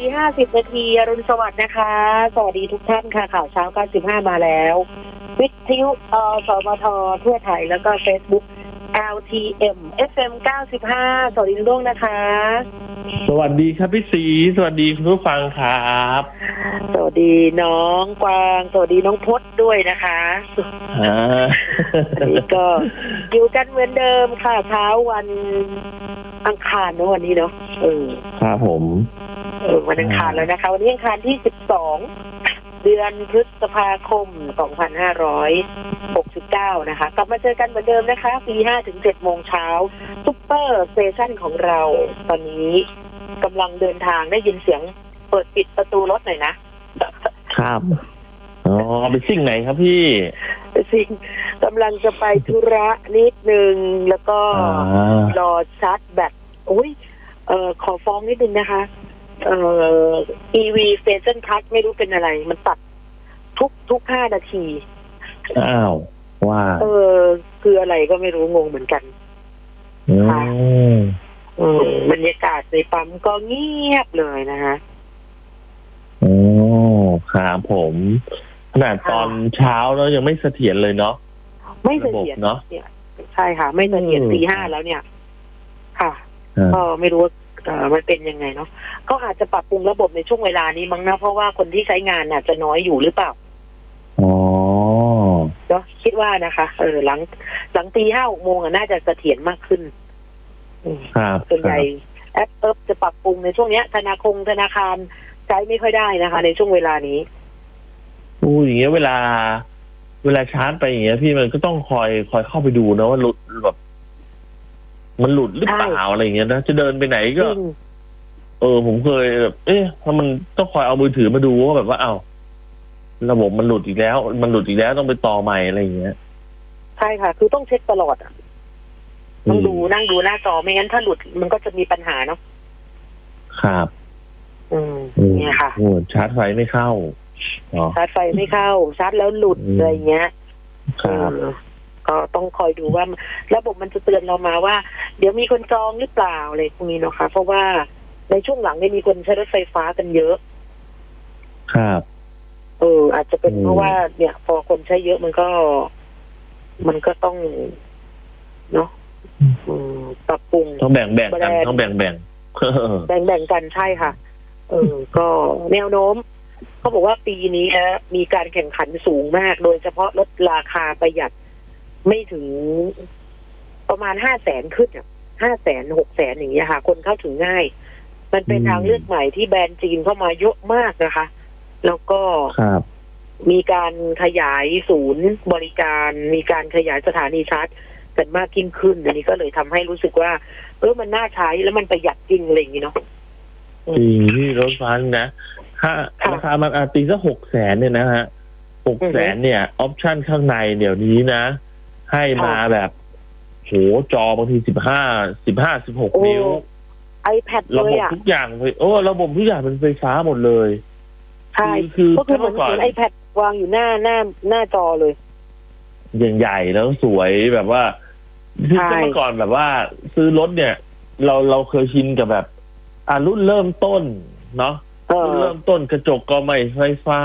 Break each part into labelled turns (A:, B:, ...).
A: 4:50 น.อรุณสวัสดิ์นะคะสวัสดีทุกท่านค่ะข่าวเช้า95มาแล้ววิทยุสมททั่วไทยแล้วก็ Facebook LTM FM 95สวัสดีทุกท่านนะคะ
B: สวัสดีครับพี่ศรีสวัสดีคุณผู้ฟังครับ
A: สวัสดีน้องกวางสวัสดีน้องพจน์ด้วยนะคะอันนี้ก็อยู่กันเหมือนเดิมค่ะเช้าวันอังคารเนอะวันนี้เนาะ
B: ครับผม
A: วันอังคารแล้วนะคะวันนี้อังคารที่12เดือนพฤษภาคม2569นะคะกลับมาเจอกันเหมือนเดิมนะคะตี5 ถึง 7 โมงเช้าซุปเปอร์สเตชันของเราตอนนี้กำลังเดินทางได้ยินเสียงเปิดปิดประตูรถหน่อยนะครับ
B: อ๋อไปซิ่งไหนครับพี่
A: ไปซิ่งกำลังจะไปธุระนิดนึงแล้วก็รอชาร์จแบตขอฟ้องนิดนึงนะคะEV Station Cut ไม่รู้เป็นอะไรมันตัดทุก5 นาที
B: อ้าวว่า
A: คืออะไรก็ไม่รู้งงเหมือนกันค่ะบรรยากาศในปั๊มก็เงียบเลยนะคะ
B: ครับผมขนาดตอนเช้าแล้วยังไม่เสถียรเลยเนาะ
A: ไม่เสถียรเนาะใช่ค่ะไม่เสถียรตี 5แล้วเนี่ยค่ะก็ไม่รู้มันเป็นยังไงเนาะก็อาจจะปรับปรุงระบบในช่วงเวลานี้มั้งนะเพราะว่าคนที่ใช้งานอาจจะน้อยอยู่หรือเปล่าเนาะคิดว่านะคะหลังตี 5 6 โมงน่าจะเสถียรมากขึ้นส่วนใหญ่แอปจะปรับปรุงในช่วงนี้ธนาคารใช้ไม่ค่อยได้นะคะในช่วงเวลานี้
B: อย่างเงี้ยเวลาชาร์จไปอย่างเงี้ยพี่มันก็ต้องคอยเข้าไปดูนะว่าหลุดแบบมันหลุดหรือเปล่าอะไรอย่างเงี้ยนะจะเดินไปไหนก็ผมเคยแบบถ้ามันต้องคอยเอามือถือมาดูว่าแบบว่าระบบมันหลุดอีกแล้วต้องไปต่อใหม่อะไรอย่างเงี้ย
A: ใช่ค่ะคือต้องเช็คตลอดต้องดูนั่งดูหน้าจอไม่งั้นถ้าหลุดมันก็จะมีปัญหาเนาะ
B: ครับ
A: เนี่ยค่ะ
B: ชาร์จไฟไม่เข้า
A: ชาร์จไฟไม่เข้าชาร์จแล้วหลุดอะไรเงี้ยก็ต้องคอยดูว่าระบบมันจะเตือนเรามาว่าเดี๋ยวมีคนจองหรือเปล่าอะไรพวกนี้เนาะค่ะเพราะว่าในช่วงหลังเนี่ยมีคนใช้รถไฟฟ้ากันเยอะ
B: ครับ
A: อาจจะเป็นเพราะว่าเนี่ยพอคนใช้เยอะมันก็ต้องเนาะปรับปรุง
B: ต้องแบ่งกันต้องแบ่ง
A: กันใช่ค่ะก็แนวโน้มเขาบอกว่าปีนี้มีการแข่งขันสูงมากโดยเฉพาะรถราคาประหยัดไม่ถึงประมาณ500,000ขึ้น500,000 600,000อย่างเงี้ยค่ะคนเข้าถึงง่ายมันเป็นทางเลือกใหม่ที่แบรนด์จีนเข้ามาเยอะมากนะคะแล้วก็มีการขยายศูนย์บริการมีการขยายสถานีชาร์จกันมากยิ่งขึ้นอันนี้ก็เลยทำให้รู้สึกว่ามันน่าใช้แล้วมันประหยัดจริงอะไรอย่างงี้เนาะ
B: จริงที่รถไฟนะถ้าราคามันตีสัก600,000เนี่ยนะฮะ600,000เนี่ยออปชั่นข้างในเดี๋ยวนี้นะให้มาแบบโหจอบางที15 16 นิ้ว
A: iPad
B: ระบบทุกอย่างเลยระบบทุกอย่างเป็นไฟฟ้าหมดเลย
A: ใช่ก็คือเหมือน iPad วางอยู่หน้าจอเลย
B: ใหญ่ๆแล้วสวยแบบว่าที่เมื่อก่อนแบบว่าซื้อรถเนี่ยเราเคยชินกับแบบรุ่นเริ่มต้นเนาะรุ่นเริ่มต้นกระจกก็ไม่ไฟฟ้า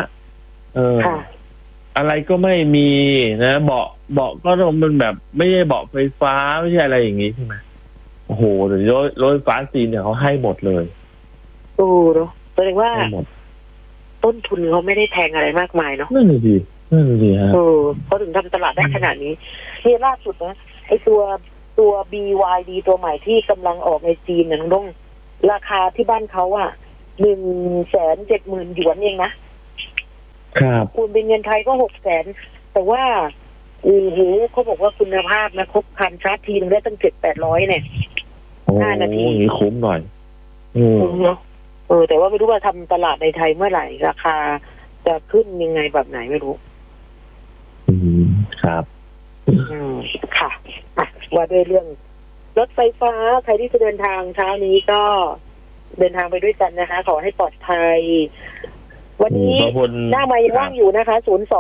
B: อะไรก็ไม่มีนะเบาะก็ต้องมันแบบไม่ใช่เบาะไฟฟ้าไม่ใช่อะไรอย่างงี้ใช่ไหมโอ้โหเดี๋ยวรถไฟฟ้าจีนเนี่ยเขาให้หมดเลย
A: เนาะแสดงว่าต้นทุนเขาไม่ได้แพงอะไรมากมายเนาะ
B: นั่นสิฮะ
A: เขาถึงทำตลาดได้ขนาดนี้ที่ล่าสุดนะไอตัว BYD ตัวใหม่ที่กำลังออกในจีนเนี่ยน้องราคาที่บ้านเขา170,000 หยวนเองนะครับคูณเป็นเงินไทยก็600,000แต่ว่าเขาบอกว่าคุณภาพนะครบคันชาร์จทีนึงได้ตั้ง700-800เนี่ย5 นาที
B: นี่คุ้มหน่อย
A: คุ้มเนาะแต่ว่าไม่รู้ว่าทำตลาดในไทยเมื่อไหร่ราคาจะขึ้นยังไงแบบไหนไม่รู้
B: ครับ
A: ค่ะว่าด้วยเรื่องรถไฟฟ้าใครที่จะเดินทางเช้านี้ก็เดินทางไปด้วยกันนะคะขอให้ปลอดภัยวันนี้หน้าไมค์ว่างอยู่นะคะ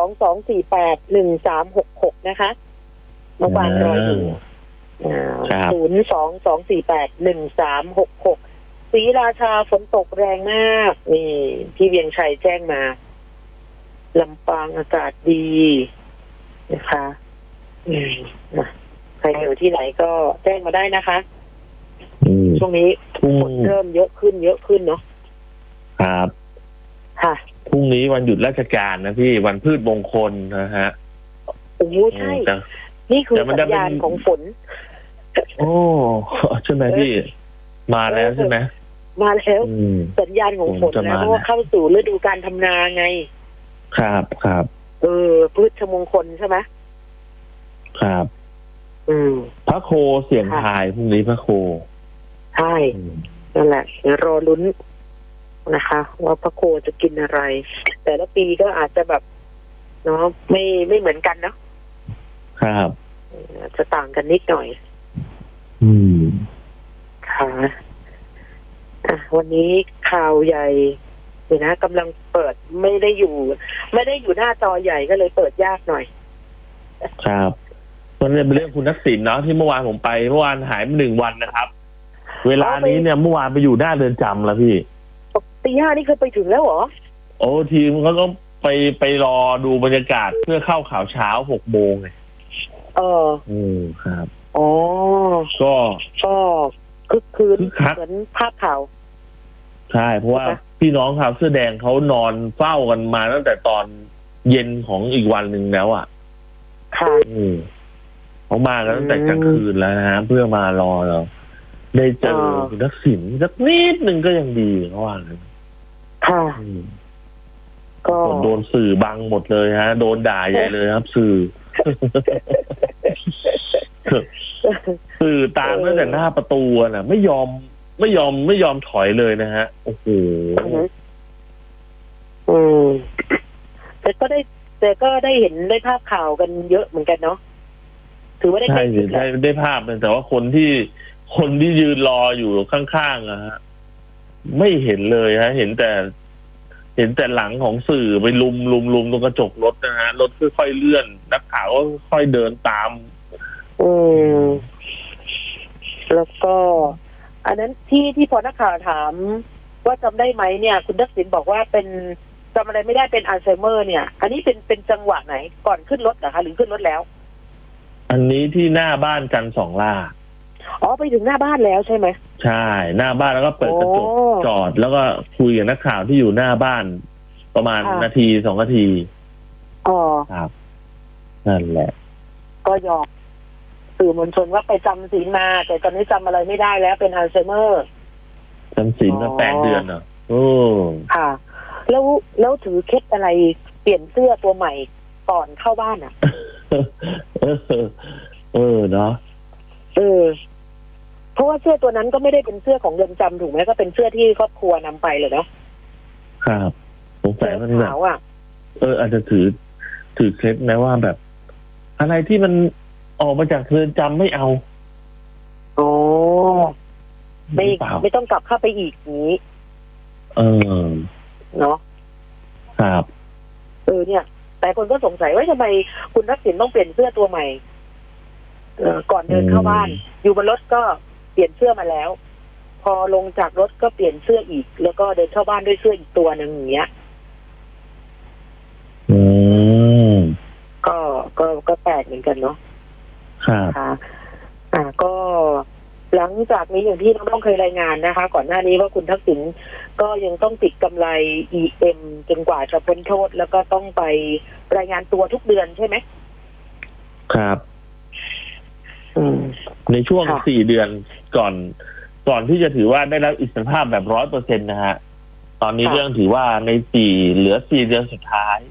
A: 022481366นะคะน้องปานรออยู่022481366 ศรีราชาฝนตกแรงมากนี่ที่เวียงชัยแจ้งมาลำปางอากาศดีนะคะนะใครอยู่ที่ไหนก็แจ้งมาได้นะคะช่วงนี้ฝนเริ่มเยอะขึ้นเนาะ
B: ครับ
A: ค่ะ
B: พรุ่งนี้วันหยุดราชการนะพี่วันพืชมงคลนะฮะ
A: โอ้ใช่นี่คือสัญญาณของฝน
B: โอ้ใช่ไหมพี่มาแล้วใช่ไหม
A: มาแล้วสัญญาณของฝนแล้วเพราะว่าเข้าสู่ฤดูการทำนาไง
B: ครับ
A: พืชมงคลใช่ไหม
B: ครับพระโคเสียงทายพรุ่งนี้พระโค
A: ใช่นั่นแหละเดี๋ยวรอลุ้นนะคะว่าพระโคจะกินอะไรแต่ละปีก็อาจจะแบบเนาะไม่เหมือนกันเนาะ
B: ครับ
A: จะต่างกันนิดหน่อยค่ะวันนี้ข่าวใหญ่เนี่ยนะกำลังเปิดไม่ได้อยู่หน้าจอใหญ่ก็เลยเปิดยากหน่อย
B: ครับมันเป็นเรื่องคุณทักษิณเนาะที่เมื่อวานผมไปเมื่อวานหายไป1 วันนะครับเวลานี้เนี่ยเมื่อวานไปอยู่หน้าเรือนจำแล้วพี่
A: ตี 5นี่คือไปถึงแล้วเหรอ
B: โอ้ทีมเขาต้องไปรอดูบรรยากาศเพื่อเข้าข่าวเช้า6 โมงเลยครับ
A: อ๋อก็คึกคืนเหมือนภาพข่าว
B: ใช่เพราะว่าพี่น้องข่าวเสื้อแดงเขานอนเฝ้ากันมาตั้งแต่ตอนเย็นของอีกวันหนึ่งแล้วอ่ะ
A: ค่ะ
B: เขามากันตั้งแต่กลางคืนแล้วนะฮะเพื่อมารอเราได้เจอคุณทักษิณสักนิดนึงก็ยังดีเขาว่าเลย
A: ค่ะ
B: ก็โดนสื่อบังหมดเลยฮะโดนด่าใหญ่เลยครับสื่อตามตั้งแต่หน้าประตูน่ะไม่ยอมถอยเลยนะฮะโอ้โห
A: แต่ก็ได้เห็นได้ภาพข่าวกันเยอะเหมือนกันเนาะถือว่าได้
B: ได้ภาพแต่ว่าคนที่ยืนรออยู่ข้างๆอะฮะไม่เห็นเลยฮะเห็นแต่หลังของสื่อไปลุมตรงกระจกรถนะฮะรถค่อยๆเลื่อนนักข่าวก็ค่อยเดินตาม
A: แล้วก็อันนั้นที่พอนักข่าวถามว่าจำได้ไหมเนี่ยคุณทักษิณบอกว่าเป็นจำอะไรไม่ได้เป็นอัลไซเมอร์เนี่ยอันนี้เป็นจังหวะไหนก่อนขึ้นรถเหรอคะหรือขึ้นรถแล้ว
B: อันนี้ที่หน้าบ้านกัน2 ล่า
A: ไปถึงหน้าบ้านแล้วใช่ไหม
B: ใช่หน้าบ้านแล้วก็เปิดกระจกจอดแล้วก็คุยกับนักข่าวที่อยู่หน้าบ้านประมาณ1-2 นาทีครับนั่นแหละ
A: ก็ยอมสื่อมวลชนว่าไปจำศีลมาแต่ตอนนี้จำอะไรไม่ได้แล้วเป็นอัลไซเมอร์
B: จำศีลมา8 เดือนเหรอ
A: ค่ะแล้วถือเคล็ดอะไรเปลี่ยนเสื้อตัวใหม่ก่อนเข้าบ้านอ่ะ
B: เนาะ
A: เพราะว่าเสื้อตัวนั้นก็ไม่ได้เป็นเสื้อของเรือนจำถูกไหมก็เป็นเสื้อที่ครอบครัวนำไปเลยเนาะ
B: ครับสงสัยมันแบบอาจจะถือเคล็ดนะว่าแบบอะไรที่มันออกมาจากเรือนจำไม่เอา
A: ไม่ต้องกลับเข้าไปอีกนี้เนาะ
B: ครับ
A: เนี่ยแต่คนก็สงสัยว่าทำไมคุณทักษิณต้องเปลี่ยนเสื้อตัวใหม่ก่อนเดินเข้าบ้านอยู่บนรถก็เปลี่ยนเสื้อมาแล้วพอลงจากรถก็เปลี่ยนเสื้ออีกแล้วก็เดินเข้าบ้านด้วยเสื้ออีกตัวนึงอย่างเงี้ยก็แปลกเหมือนกันเนาะ
B: ครับ
A: ก็หลังจากนี้อย่างที่น้องๆเคยรายงานนะคะก่อนหน้านี้ว่าคุณทักษิณก็ยังต้องติดกำไร EM จนกว่าจะพ้นโทษแล้วก็ต้องไปรายงานตัวทุกเดือนใช่ไหม
B: ครับในช่วง4 เดือนก่อนที่จะถือว่าได้รับอิสรภาพแบบ 100% นะฮะตอนนี้เรื่องถือว่าในเหลือ4 เดือนสุดท้าย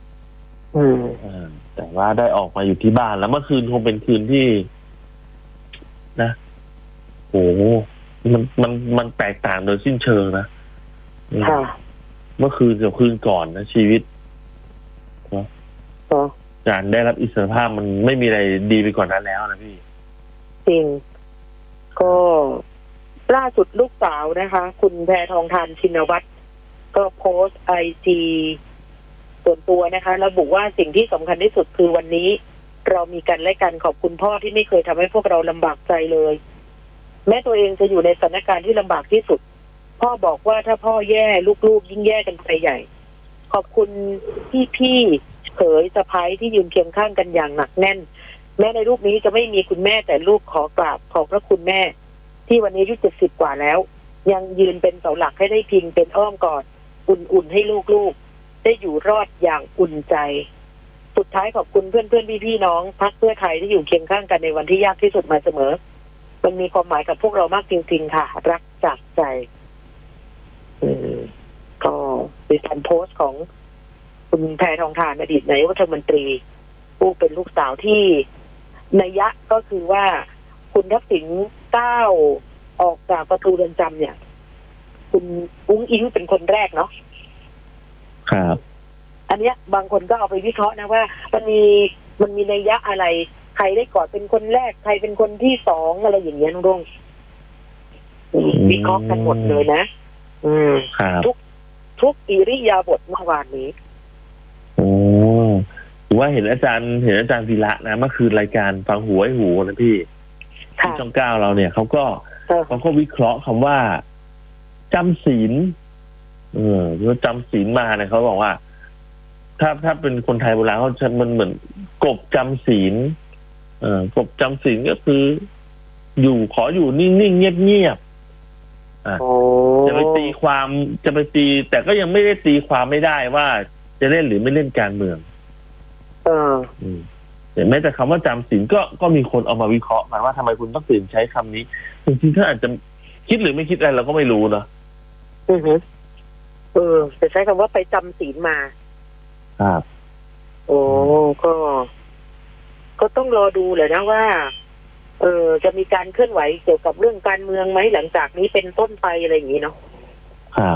B: แต่ว่าได้ออกมาอยู่ที่บ้านแล้วเมื่อคืนคงเป็นคืนที่นะโอ้มันแตกต่างโดยสิ้นเชิงนะเมื่อคืนกับคืนก่อนนะชีวิตการได้รับอิสรภาพมันไม่มีอะไรดีไปกว่านั้นแล้วนะพี่
A: จริงก็ล่าสุดลูกสาวนะคะคุณแพทองธารชินวัตรก็โพสต์ IG ส่วนตัวนะคะระบุว่าสิ่งที่สำคัญที่สุดคือวันนี้เรามีกันและกันขอบคุณพ่อที่ไม่เคยทำให้พวกเราลำบากใจเลยแม้ตัวเองจะอยู่ในสถานการณ์ที่ลำบากที่สุดพ่อบอกว่าถ้าพ่อแย่ลูกๆยิ่งแย่กันไปใหญ่ขอบคุณพี่เขยสะพ้ายที่ยืนเคียงข้างกันอย่างหนักแน่นแม้ในรูปนี้จะไม่มีคุณแม่แต่ลูกขอกราบขอบพระคุณแม่ที่วันนี้อายุ70กว่าแล้วยังยืนเป็นเสาหลักให้ได้พิงเป็นอ้อมกอดอุ่นๆให้ลูกๆได้อยู่รอดอย่างอุ่นใจสุดท้ายขอบคุณเพื่อนๆพี่ๆน้องพรรคเพื่อไทยที่อยู่เคียงข้างกันในวันที่ยากที่สุดมาเสมอมันมีความหมายกับพวกเรามากจริงๆค่ะรักจากใจก็เป็นการโพสต์ของคุณแพทองธารอดีตนายกรัฐมนตรีผู้เป็นลูกสาวที่นัยยะก็คือว่าคุณทักษิณก้าวออกจากประตูเรือนจำเนี่ยคุณอุ้งอิงเป็นคนแรกเนาะ
B: ครับ
A: อันเนี้ยบางคนก็เอาไปวิเคราะห์นะว่ามันมีนัยยะอะไรใครได้กอดเป็นคนแรกใครเป็นคนที่สองอะไรอย่างเงี้ยน้องดงวิเคราะห์กันหมดเลยนะครับทุกอิริยาบถเมื่อวานนี้
B: โอ้ถือว่าเห็นอาจารย์วีระนะเมื่อคืนรายการฟังหูไอ้หูนะพี่ที่ช่อง 9เราเนี่ยเขาก็วิเคราะห์คำว่าจำศีลว่าจำศีลมาเนี่ยเขาบอกว่าถ้าเป็นคนไทยโบราณเขาจะมันเหมือนกบจำศีลกบจำศีลก็คือขออยู่นิ่งๆเงียบๆจะไปตีแต่ก็ยังไม่ได้ตีความไม่ได้ว่าจะเล่นหรือไม่เล่นการเมืองแต่แม้แต่คำว่าจำศีลก็มีคนเอามาวิเคราะห์มาว่าทำไมคุณต้องตื่นใช้คำนี้จริงๆถ้าอาจจะคิดหรือไม่คิดอะไรเราก็ไม่รู้เนาะ
A: จะใช้คำว่าไปจำศีลมา
B: ครับ
A: ก็ต้องรอดูแหละนะว่าจะมีการเคลื่อนไหวเกี่ยวกับเรื่องการเมืองไหมหลังจากนี้เป็นต้นไปอะไรอย่างนี้เนาะ
B: ครับ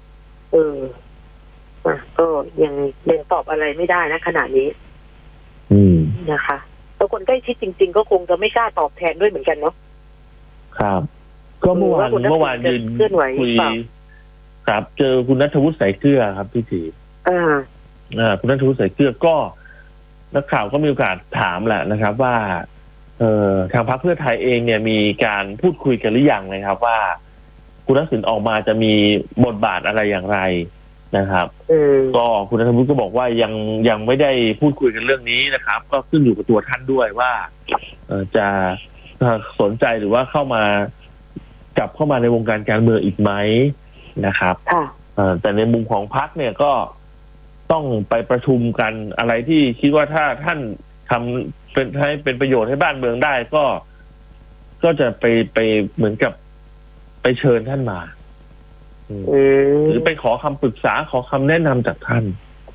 A: ก็ยังตอบอะไรไม่ได้นะขณะนี้นะคะแล้วคนใกล้ชิดจริงๆก็คงจะไม่กล้าตอบแทนด้วยเหมือนกันเนาะ
B: ครับก็เมื่อวานยืนคุยครับเจอคุณณัฐวุฒิสายเกลือครับพี่ถีคุณณัฐวุฒิสายเกลือก็นักข่าวก็มีโอกาสถามแหละนะครับว่าทางพรรคเพื่อไทยเองเนี่ยมีการพูดคุยกันหรือยังนะครับว่าคุณทักษิณออกมาจะมีบทบาทอะไรอย่างไรนะครับก็คุณณัฐวุฒิก็บอกว่ายังไม่ได้พูดคุยกันเรื่องนี้นะครับก็ขึ้นอยู่กับตัวท่านด้วยว่าจะสนใจหรือว่ากลับเข้ามาในวงการการเมืองอีกไหมนะครับแต่ในมุมของพรรคเนี่ยก็ต้องไปประชุมกันอะไรที่คิดว่าถ้าท่านทำเป็นประโยชน์ให้บ้านเมืองได้ก็จะไปเหมือนกับไปเชิญท่านมาหรือไปขอคำปรึกษาขอคำแนะนำจากท่าน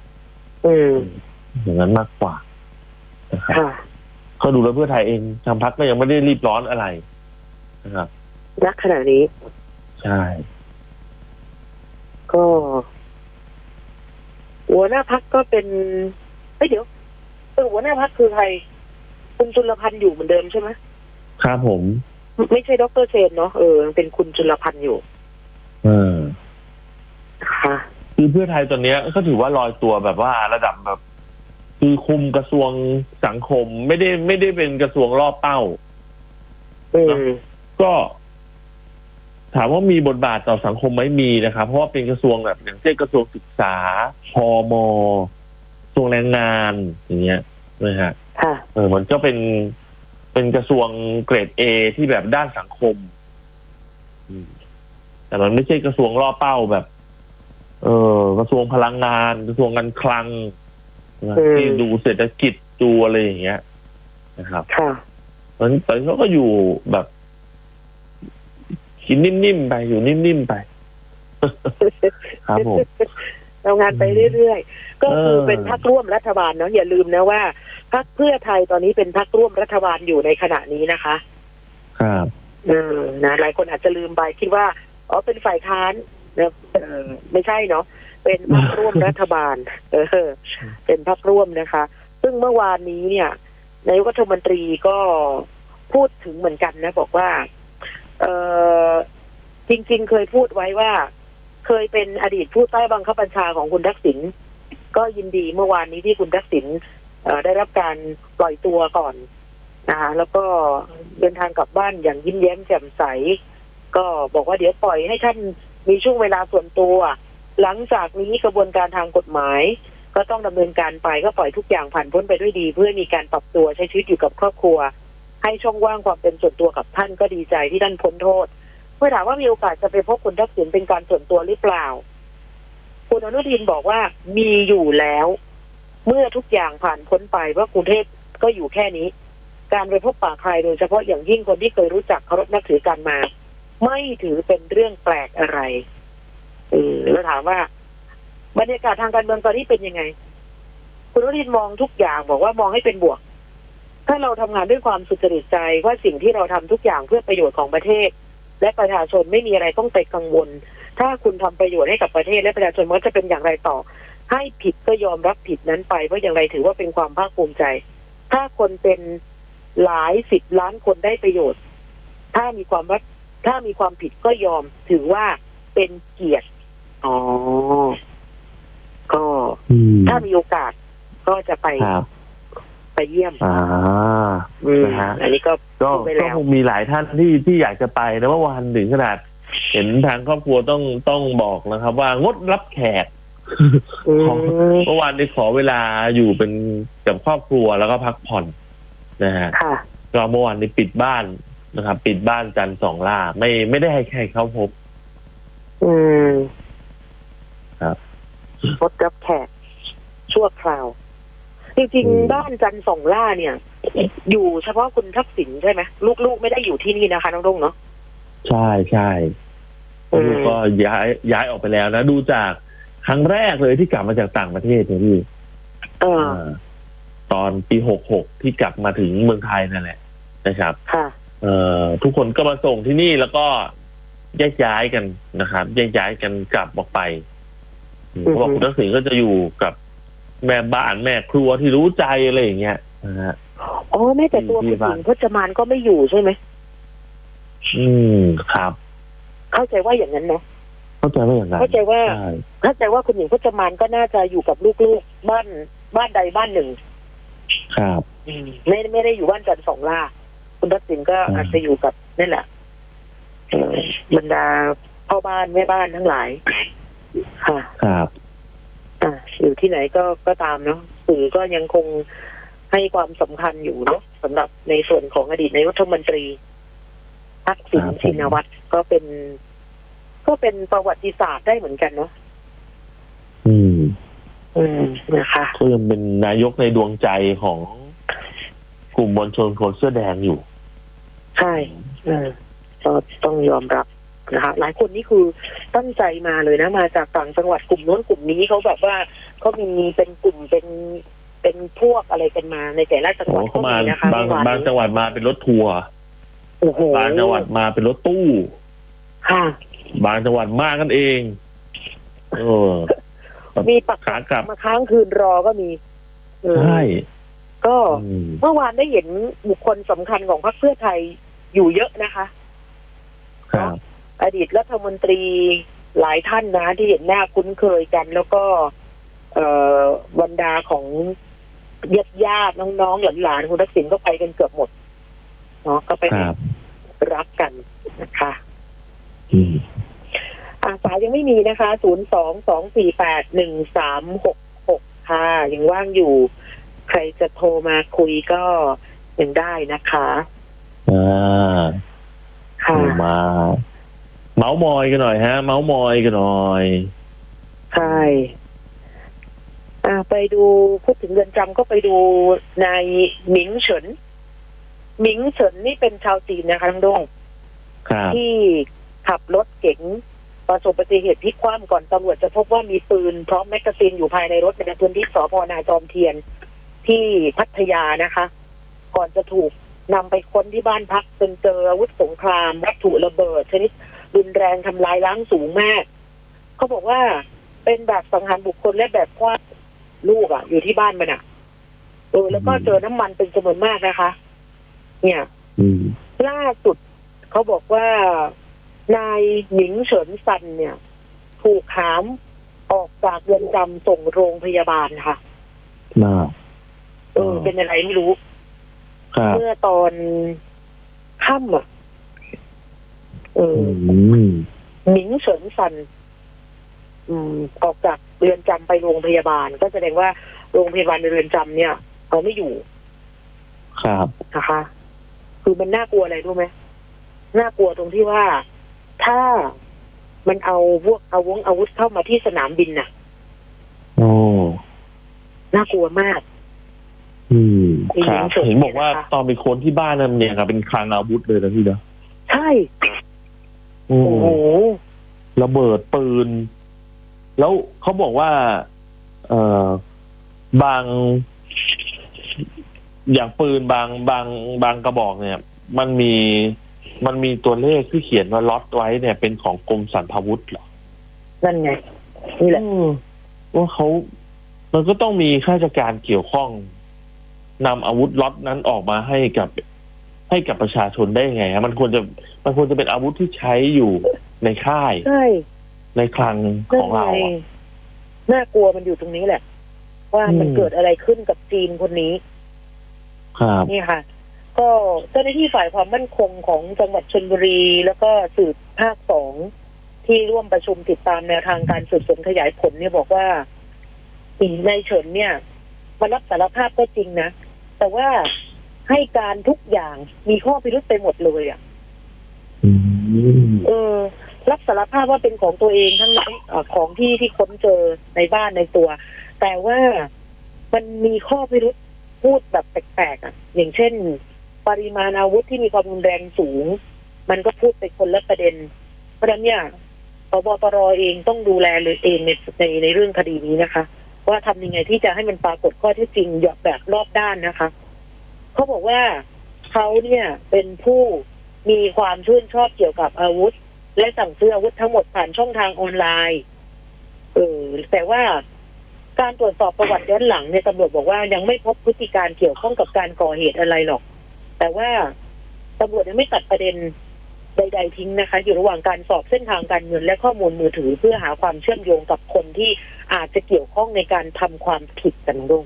B: อย่างนั้นมากกว่านะครับเขาดูแล้วเพื่อไทยเองทางพรรคก็ยังไม่ได้รีบร้อนอะไรนะครับ
A: ณขณะนี้
B: ใช่
A: ก็หัวหน้าพรรคก็เป็นเดี๋ยวหัวหน้าพรรคคือใครคุณจุลพันธ์อยู่เหมือนเดิมใช่ไหม
B: ครับผม
A: ไม่ใช่ดร.เชนเนาะเป็นคุณจุลพันธ์อยู่ค่ะ
B: คือเพื่อไทยตอนนี้ก็ถือว่าลอยตัวแบบว่าระดับแบบคือคุมกระทรวงสังคมไม่ได้เป็นกระทรวงรอบเป้าก็ถามว่ามีบทบาทต่อสังคมไหมมีนะครับเพราะว่าเป็นกระทรวงแบบอย่างเช่นกระทรวงศึกษาพม.กระทรวงแรงงานอย่างเงี้ยนะฮะมันก็เป็นกระทรวงเกรด A ที่แบบด้านสังคมแต่มันไม่ใช่กระทรวงล่อเป้าแบบกระทรวงพลังงานกระทรวงการคลังที่ดูเศรษฐกิจดูอะไรอย่างเงี้ยนะครับมันแต่เขาก็อยู่แบบกินนิ่มๆไปอยู่นิ่มๆไปครับผม
A: เรางานไปเรื่อยๆก็คือเป็นพรรคร่วมรัฐบาลเนาะอย่าลืมนะว่าพรรคเพื่อไทยตอนนี้เป็นพรรคร่วมรัฐบาลอยู่ในขณะนี้นะคะ
B: ครับ
A: นะหลายคนอาจจะลืมไปคิดว่าเป็นฝ่ายค้านนะไม่ใช่เนาะเป็นพรรคร่วมรัฐบาลเป็นพรรคร่วมนะคะซึ่งเมื่อวานนี้เนี่ยนายกรัฐมนตรีก็พูดถึงเหมือนกันนะบอกว่าจริงๆเคยพูดไว้ว่าเคยเป็นอดีตผู้ใต้บังคับบัญชาของคุณทักษิณก็ยินดีเมื่อวานนี้ที่คุณทักษิณได้รับการปล่อยตัวก่อนนะคะแล้วก็เดินทางกลับบ้านอย่างยิ้มแย้มแจ่มใสก็บอกว่าเดี๋ยวปล่อยให้ท่านมีช่วงเวลาส่วนตัวหลังจากนี้กระบวนการทางกฎหมายก็ต้องดำเนินการไปก็ปล่อยทุกอย่างผ่านพ้นไปด้วยดีเพื่อมีการปรับตัวใช้ชีวิตอยู่กับครอบครัวให้ช่องว่างความเป็นส่วนตัวกับท่านก็ดีใจที่ท่านพ้นโทษเมื่อถามว่ามีโอกาสจะไปพบคุณทักษิณเป็นการส่วนตัวหรือเปล่าคุณอนุทินบอกว่ามีอยู่แล้วเมื่อทุกอย่างผ่านพ้นไปเพราะกรุงเทพก็อยู่แค่นี้การไปพบปะใครโดยเฉพาะอย่างยิ่งคนที่เคยรู้จักเคารพนับถือกันมาไม่ถือเป็นเรื่องแปลกอะไรแล้วถามว่าบรรยากาศทางการเมืองตอนนี้เป็นยังไงคุณอนุทินมองทุกอย่างบอกว่ามองให้เป็นบวกถ้าเราทำงานด้วยความสุจริตใจว่าสิ่งที่เราทำทุกอย่างเพื่อประโยชน์ของประเทศและประชาชนไม่มีอะไรต้องไปกังวลถ้าคุณทำประโยชน์ให้กับประเทศและประชาชนมันจะเป็นอย่างไรต่อให้ผิดก็ยอมรับผิดนั้นไปเพราะอย่างไรถือว่าเป็นความภาคภูมิใจถ้าคนเป็นหลายสิบล้านคนได้ประโยชน์ถ้ามีความผิดก็ยอมถือว่าเป็นเกียรติก็ถ้ามีโอกาสก็จะไปเยี่ยม
B: นะฮะ
A: อันนี้ก็
B: คงมีหลายท่านที่อยากจะไปนะว่าวันถึงขนาดเห็นทางครอบครัวต้องบอกนะครับว่างดรับแขกเมื่อวานได้ขอเวลาอยู่เป็นกับครอบครัวแล้วก็พักผ่อนนะฮะก็เมื่อวานนี้ปิดบ้านนะครับปิดบ้านจันทร์สองล่าไม่ได้ให้ใครเข้าพบครับ
A: งดรับแขกชั่วคราวจริงๆบ้านจันทร์สองล่าเนี่ยอยู่เฉพาะคุณทักษิณใช่ไหมลูกๆไม่ได้อยู่ที่นี่นะคะน้องรุ่งเนาะ
B: ใช่ลูกก็ย้ายออกไปแล้วนะดูจากครั้งแรกเลยที่กลับมาจากต่างประเทศเนี่ยพี่ตอนปี66ที่กลับมาถึงเมืองไทยนั่นแหละนะครับทุกคนก็มาส่งที่นี่แล้วก็แยกย้ายกันนะครับแยกย้ายกันกลับออกไปเพราะว่าคุณทักษิณก็จะอยู่กับแม่บ้านแม่ครัวที่รู้ใจอะไรอย่างเงี้ยนะฮะ
A: แม่แต่ตัวคุณหญิงพจมานก็ไม่อยู่ใช่ไหม
B: ครับ
A: เข้าใจว่าอย่างนั้นเนาะ
B: เข้าใจว่าอย่างนั้น
A: เข้าใจว่าคุณหญิงพจมานก็น่าจะอยู่กับลูกๆบ้านใดบ้านหนึ่ง
B: ครับ
A: ไม่ได้อยู่บ้านจันทร์สองล่าคุณทักษิณก็อาจจะอยู่กับนั่นแหละบรรดาพ่อบ้านแม่บ้านทั้งหลายค่ะ
B: ครับ
A: อยู่ที่ไหนก็ตามเนาะสื่อก็ยังคงให้ความสำคัญอยู่เนาะสำหรับในส่วนของอดีตนายกรัฐมนตรีทักษิณชินวัตรก็เป็นประวัติศาสตร์ได้เหมือนกันเนาะนะคะ
B: ก็ยังเป็นนายกในดวงใจของกลุ่มมวลชนคนเสื้อแดงอยู่
A: ใช่ก็ต้องยอมรับนะคะหลายคนนี่คือตั้งใจมาเลยนะมาจากต่างจังหวัดกลุ่มโน้นกลุ่มนี้เขาแบบว่าเขามีเป็นกลุ่มเป็นพวกอะไรกันมาในแต่ละจังหวัด
B: ก็มีนะคะบางจังหวัดมาเป็นรถทัวร์บางจังหวัดมาเป็นรถตู้
A: ค่ะ
B: บางจังหวัดมากันเอง
A: มีปักขากลับมาค้างคืนรอก็มี
B: ใช่
A: ก็เมื่อวานได้เห็นบุคคลสำคัญของพรรคเพื่อไทยอยู่เยอะนะคะ
B: ครับ
A: อดีตรัฐมนตรีหลายท่านนะที่เห็นหน้าคุ้นเคยกันแล้วก็บรรดาของญาติน้องๆหลานๆคุณทักษิณก็ไปกันเกือบหมดเนาะก็ไปรับกันนะคะสายยังไม่มีนะคะ02-248-1366ค่ะยังว่างอยู่ใครจะโทรมาคุยก็ยังได้นะคะ
B: ค่ะมาเมาส์มอยกันหน่อยฮะเมาส์มอยกันหน่อย
A: ใช่ไปดูพูดถึงเรือนจำก็ไปดูนายหมิงเฉินนี่เป็นชาวจีนนะคะทั้งดงที่ขับรถเก๋งประสบอุบัติเหตุพลิกคว่ำก่อนตำรวจจะพบว่ามีปืนพร้อมแมกกาซีนอยู่ภายในรถในพื้นที่สพ.นาจอมเทียนที่พัทยานะคะก่อนจะถูกนำไปค้นที่บ้านพักจนเจออาวุธสงครามวัตถุระเบิดชนิดรุนแรงทำลายล้างสูงมากเขาบอกว่าเป็นแบบสังหารบุคคลและแบบว่าลูกอยู่ที่บ้านมันแล้วก็เจอน้ำมันเป็นจำนวนมากนะคะเนี่ยล่าสุดเขาบอกว่านายหมิงเฉินซันเนี่ยถูกหามออกจากเรือนจำส่งโรงพยาบาลค่ะเป็นอะไรไม่รู้เมื่อตอนค่ำหมิงเฉินซันออกจากเรือนจำไปโรงพยาบาลก็แสดงว่าโรงพยาบาลในเรือนจำเนี่ยเขาไม่อยู่
B: ครับ
A: นะคะ คือมันน่ากลัวอะไรรู้ไหมน่ากลัวตรงที่ว่าถ้ามันเอาพวกอาวุธเข้ามาที่สนามบินน่ะ
B: โอ้
A: น่ากลัวมาก
B: ครับเห็นบอกว่าตอนไปค้นที่บ้านนั่นเนี่ยครับเป็นคลังอาวุธเลยนะพี่เนาะ
A: ใช่โอ้โห
B: ระเบิดปืนแล้วเขาบอกว่าบางอย่างปืนบางกระบอกเนี่ยมันมีตัวเลขที่เขียนว่าล็อตไว้เนี่ยเป็นของกรมสรรพาวุธเหรอ
A: นั่นไงนี่แหละ
B: ว่ามันก็ต้องมีข้าราชการเกี่ยวข้องนำอาวุธล็อตนั้นออกมาให้กับประชาชนได้ไงฮะมันควรจะเป็นอาวุธที่ใช้อยู่ในค่ายในคลังของเรา
A: น่ากลัวมันอยู่ตรงนี้แหละว่ามันเกิดอะไรขึ้นกับจีนคนนี้นี่ค่ะก็เจ้าหน้าที่ฝ่ายความมั่นคงของจังหวัดชลบุรีแล้วก็สืบภาค2ที่ร่วมประชุมติดตามแนวทางการสืบสวนขยายผลเนี่ยบอกว่าในเฉินเนี่ยมารับสารภาพก็จริงนะแต่ว่าให้การทุกอย่างมีข้อพิรุธไปหมดเลยอ่ะรับสารภาพว่าเป็นของตัวเองทั้งนั้นของที่ค้นเจอในบ้านในตัวแต่ว่ามันมีข้อพิรุธพูดแบบแปลกๆอ่ะอย่างเช่นปริมาณอาวุธที่มีความรุนแรงสูงมันก็พูดไปคนละประเด็นเพราะฉะนั้นเนี่ยผบ.ตร.เองต้องดูแลเลยเองในเรื่องคดีนี้นะคะว่าทำยังไงที่จะให้มันปรากฏข้อเท็จจริงแบบรอบด้านนะคะเขาบอกว่าเขาเนี่ยเป็นผู้มีความชื่นชอบเกี่ยวกับอาวุธและสั่งซื้ออาวุธทั้งหมดผ่านช่องทางออนไลน์แต่ว่าการตรวจสอบประวัติย้อนหลังเนี่ยตำรวจบอกว่ายังไม่พบพฤติการเกี่ยวข้องกับการก่อเหตุอะไรหรอกแต่ว่าตำรวจยังไม่ตัดประเด็นใดๆทิ้งนะคะอยู่ระหว่างการสอบเส้นทางการเงินและข้อมูลมือถือเพื่อหาความเชื่อมโยงกับคนที่อาจจะเกี่ยวข้องในการทำความผิดกันด้วย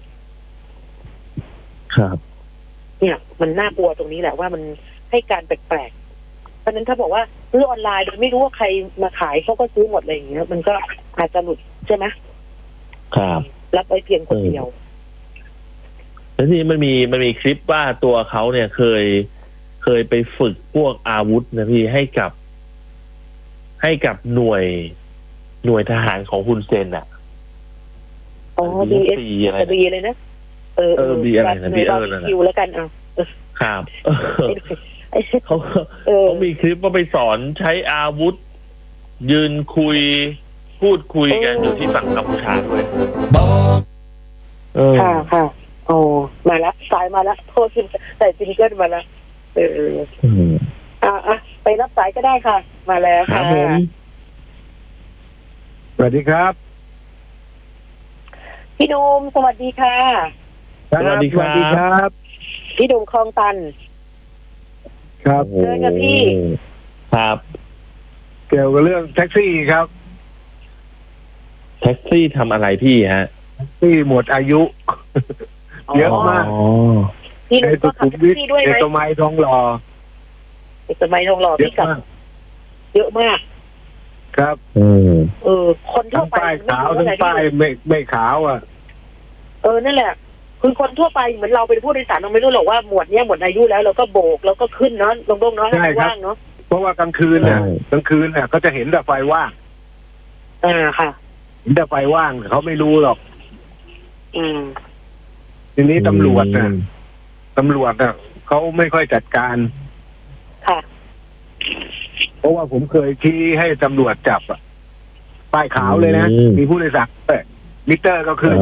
B: ครับ
A: เนี่ยมันน่ากลัวตรงนี้แหละว่ามันให้การแปลกๆเพราะนั้นถ้าบอกว่าซื้อออนไลน์โดยไม่รู้ว่าใครมาขายเขาก็ซื้อหมดอะไรอย่างเงี้ยมันก็อาจจะหลุดใช่ไหม
B: ครับ
A: รับไว้เพียงคนเดียว
B: แล้วที่มันมีคลิปว่าตัวเขาเนี่ยเคยไปฝึกพวกอาวุธนะพี่ให้กับหน่วยทหารของฮุนเซนอ่ะ
A: ดีอะไรดีเลยนะ
B: ดีอะไรนะพี่
A: นะคิวแล้วกันเอา
B: ครับเขามีคลิปว่าไปสอนใช้อาวุธยืนพูดคุยกันอยู่ที่ฝั่งกัมพูชาด้วย
A: ค่ะโอ้มาแล้วสายมาแล้วโทษใส่ซิงเกิลมาแล้วไปรับสายก็ได้ค่ะมาแล้วค่ะ
C: สวัสดีครับ
A: พี่ดุมสวัสดีค่ะ
B: สวัสดีครับ
A: พี่ดุมคลองตัน
C: ครับ
A: เจอกันพี่
B: ครับ
C: เกี่ยวกับเรื่องแท็กซี่ครับ
B: แท็กซี่ทำอะไรพี่ฮะ
C: แท็กซี่หมดอายุเยอะมาก
A: พี่ดุมก็ขับแท็กซี่ด้วยไหม
C: เอกมัยทองหล่อ
A: พี่กับเยอะมาก
C: ครับ
A: คนทั่วไป
C: ขาวทั้งป้ายไม่ขาวอ่ะ
A: นั่นแหละคือคนทั่วไปเหมือนเราเป็นผู้โดยสารเราไม่รู้หรอกว่าหมวดเนี้ยหมดอายุแล้วเราก็โบกแล้วก็ขึ้นเนาะลงเนาะให้ว่างเนาะ
C: เพราะว่ากลางคืนเนี่ยก็จะเห็นแต่ไฟว่าง
A: ค่ะ
C: เห็นแต่ไฟว่างเขาไม่รู้หรอกทีนี้ตำรวจน่ะเขาไม่ค่อยจัดการ
A: ค่ะ
C: เพราะว่าผมเคยชี้ให้ตำรวจจับอ่ะป้ายขาวเลยนะมีผู้โดยสารมิเตอร์ก็คือ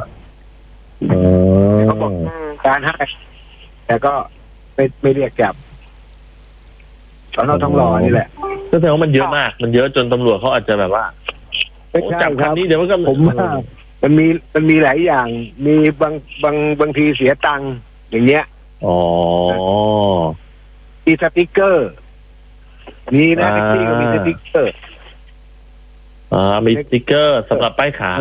C: เขาบอกการให้แต่ก็ไม่เรียกจับสน.ทองหล่อนี่แหละ
B: ก็แสดงว่ามันเยอะมากมันเยอะจนตำรวจเขาอาจจะแบบว่าจับคำนี้เดี๋ยวก็
C: ผมว่ามันมีหลายอย่างมีบางทีเสียตังค์อย่างเงี้ยมีสติ๊กเกอร์มีนะแท็กซี่ก็มีสติ๊กเกอร์
B: มีสติ๊กเกอร์สำหรับป้ายขาว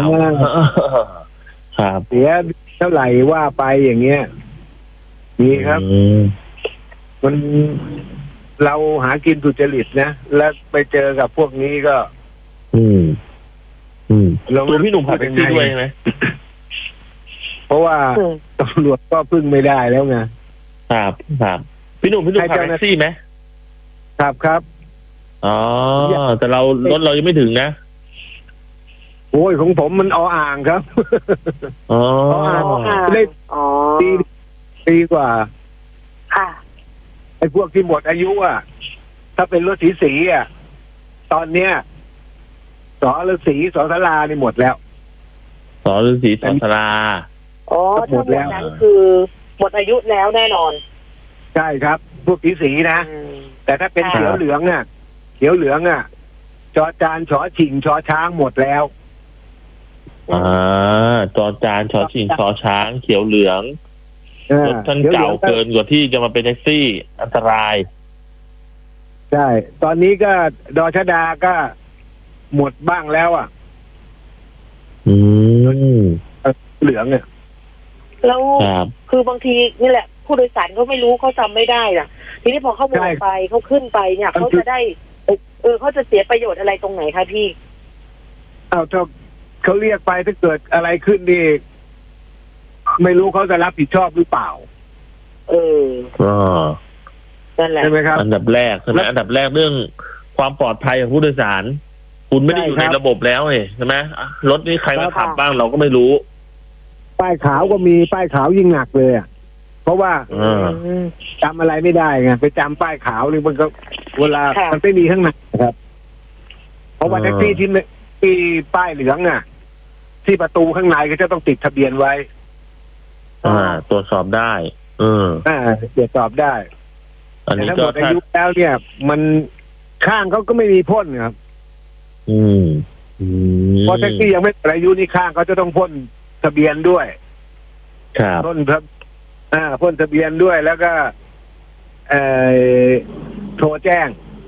B: ครับ
C: เสียเท่าไหร่ว่าไปอย่างเงี้ยมีครับมันเราหากินสุจริตนะแล้วไปเจอกับพวกนี้ก็
B: อืม
C: เรา
B: ตัวพี่หนุ่มขับแท็กซี่ด้วยใช่ไหม
C: เพราะว่าตำรวจก็พึ่งไม่ได้แล้วไง
B: ครับพี่หนุ่มขับแท็กซี่ไหม
C: ครับ
B: อ๋อแต่รถเรายังไม่ถึงนะ
C: โอ้ยของผมมันอ่างครับ
B: อ๋อ
C: ได้ปีกว่า
A: ค่ะ
C: ไอ้พวกที่หมดอายุอ่ะถ้าเป็นรถสีอ่ะตอนเนี้ยสอฤาษีสอสลานี่หมดแล้ว
B: สอฤาษีสอสลา
A: อ๋อถ้าหมดนั้นคือหมดอายุแล้วแน่นอน
C: ใช่ครับ พวกสีนะแต่ถ้าเป็นเขียวเหลืองอ่ะจอจานชอชิงชอช้างหมดแล้ว
B: จอจานชอชิงชอช้างเขียวเหลืองรถท่านเก่าเกินกว่าที่จะมาเป็นแท็กซี่อันตราย
C: ใช่ตอนนี้ก็ดชดาก็หมดบ้างแล้วอ่ะเหลืองเนี่ย
A: แล้วคือบางทีนี่แหละผู้โดยสารเขาไม่รู้เขาจำไม่ได้ล่ะทีนี้พอเขาหมดไปเขาขึ้นไปเนี่ยเขาจะได้เขาจะเสียประโยชน์อะไรตรงไหนคะพี่
C: ถ้าเขาเรียกไปถ้าเกิดอะไรขึ้นนี่ไม่รู้เขาจะรับผิดชอบหรือเปล่า
A: นั่นแหละ
C: ใช่ไหมครับ
B: อันดับแรกใช่ไหมอันดับแรกเรื่องความปลอดภัยของผู้โดยสารคุณไม่ได้อยู่ในระบบแล้วใช่ไหมรถนี้ใครมาขับบ้างเราก็ไม่รู้
C: ป้ายขาวก็มีป้ายขาวยิ่งหนักเลยอ่ะเพราะว่าจำอะไรไม่ได้ไงไปจำป้ายขาวนี่มันก็เวลามันไม่มีข้างในครับเพราะว่าแท็กซี่ที่ป้ายเหลืองอ่ะที่ประตูข้างในก็จะต้องติดทะเบียนไว้
B: ตรวจสอบได้
C: ตรวจสอบได้
B: อันนี้ก็
C: หมดอายุแล้วเนี่ยมันข้างเขาก็ไม่มีพ่นครับเพราะแท็กซี่ยังไม่หมดอายุนี่ข้างเขาจะต้องพ่นทะเบียนด้วยพ่นพ่นทะเบียนด้วยแล้วก็โทรแจ้ง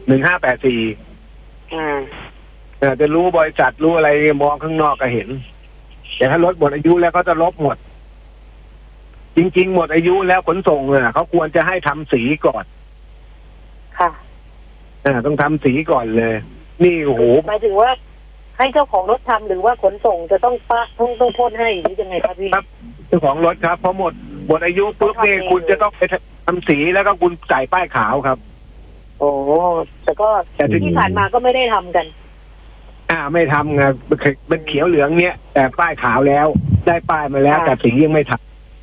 C: 1584จะรู้บริษัทรู้อะไรมองข้างนอกก็เห็นแต่ถ้ารถหมดอายุแล้วเขาจะลบหมดจริงๆหมดอายุแล้วขนส่งเขาควรจะให้ทำสีก่อน
A: ค่ะ
C: ต้องทำสีก่อนเลยนี่โอ้โห
A: หมายถึงว่าให้เจ้าของรถทำหรือว่าขนส่งจะต้องต้องพ่นให้หรือยังไงครับพี่
C: ครับเจ้าของรถครับพอหมดอายุปุ๊บเนี่ยคุณจะต้องไปทำสีแล้วก็คุณใส่ป้ายขาวครับ
A: โอ้แต่ก็ที่ผ่านมาก็ไม่ได้ทำกัน
C: ไม่ทำไงมันเขียวเหลืองเนี้ยแต่ป้ายขาวแล้วได้ป้ายมาแล้วแต่สียังไม่ท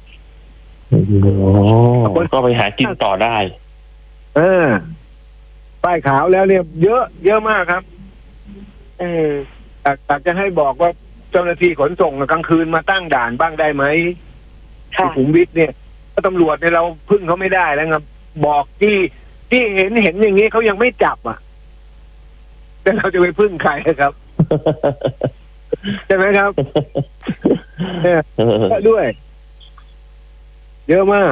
B: ำก็ไปหากินต่อได้
C: ป้ายขาวแล้วเนี่ยเยอะมากครับอยากจะให้บอกว่าเจ้าหน้าที่ขนส่งกลางคืนมาตั้งด่านบ้างได้ไหมสุขุมวิทเนี่ยตำรวจเนี่ยเราพึ่งเขาไม่ได้แล้วครับบอกที่เห็นอย่างนี้เขายังไม่จับแต่เราจะไปพึ่งใครครับใช่ไหมครับด้วยเยอะมาก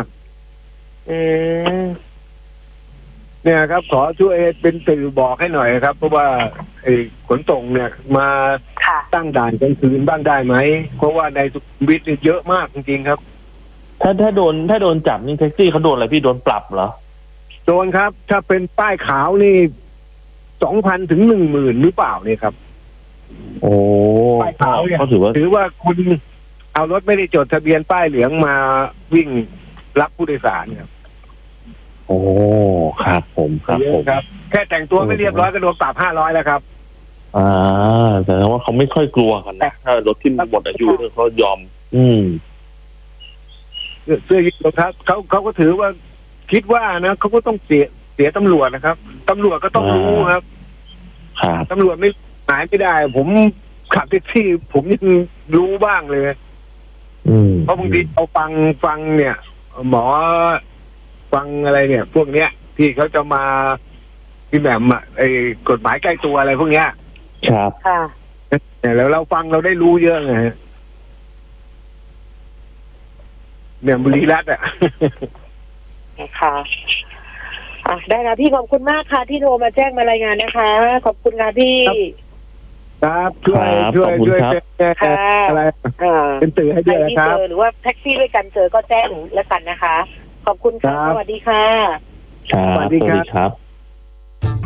C: เนี่ยครับขอช่วยเป็นสื่อบอกให้หน่อยครับเพราะว่าขนส่งเนี่ยมาตั้งด่านกลางคืนบ้างได้ไหมเพราะว่าในสุขุมวิทเนี่ยเยอะมากจริงๆครับ
B: ถ้าโดนจับนี่แท็กซี่เขาโดนอะไรพี่โดนปรับเหรอ
C: โดนครับถ้าเป็นป้ายขาวนี่2,000 ถึง 10,000หรือเปล่าเนี่ยครับ
B: โอ้
C: ป้ายขาวเนี่ยถือว่าคุณเอารถไม่ได้จดทะเบียนป้ายเหลืองมาวิ่งรับผู้โดยสารครับ
B: โอ้ครับผมครับ
C: แค่แต่งตัวไม่เรียบร้อยก็โดนปรับ500แล้วครับ
B: แต่ว่าเขาไม่ค่อยกลัวกันนะถ้ารถที่หมดอายุเขายอม
C: เสื้อยืดครับเขาก็ถือว่าคิดว่านะเขาก็ต้องเสียตำรวจนะครับตำรวจก็ต้องรู้ครับตำรวจไม่หายไม่ได้ผมขับแท็กซี่ผมยังรู้บ้างเลยเพราะบางทีเอาฟังเนี่ยหมอฟังอะไรเนี่ยพวกเนี้ยที่เขาจะมาที่แบบกฎหมายใกล้ตัวอะไรพวกเนี้ย
B: ครับ
C: แล้วเราฟังเราได้รู้เยอะไงเนี่ยบุรีรัตน์
A: ค่ะได้ค่ะพี่ขอบคุณมากค่ะที่โทรมาแจ้งมารายงานนะคะขอบคุณค่ะพี่
C: ครับช่วยอะไรเป็นสื่อให้ด้วยนะครับ
A: หรือว่าแท็กซี่ด้วยกันเจอก็แจ้งแล้วกันนะคะขอบคุณค่ะสวัสดีค่ะ
B: สวัสดีครับ